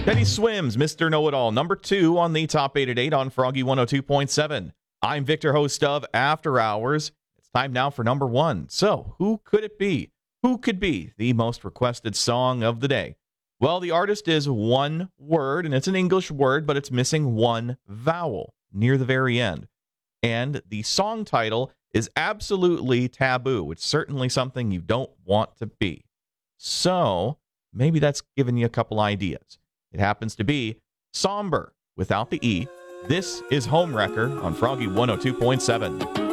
Teddy Swims, Mr. Know-It-All, number 2 on the top 8 at 8 on Froggy 102.7. I'm Victor, host of After Hours. It's time now for number 1. So, who could it be? Who could be the most requested song of the day? Well, the artist is one word, and it's an English word, but it's missing one vowel near the very end. And the song title is absolutely taboo. It's certainly something you don't want to be. So, maybe that's given you a couple ideas. It happens to be Somber without the E. This is Homewrecker on Froggy 102.7.